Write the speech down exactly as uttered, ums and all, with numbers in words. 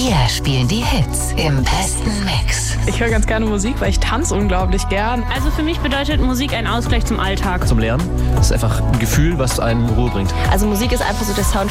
Wir spielen die Hits im besten Mix. Ich höre ganz gerne Musik, weil ich tanze unglaublich gern. Also für mich bedeutet Musik ein Ausgleich zum Alltag. Zum Lernen. Das ist einfach ein Gefühl, was einen Ruhe bringt. Also Musik ist einfach so der Sound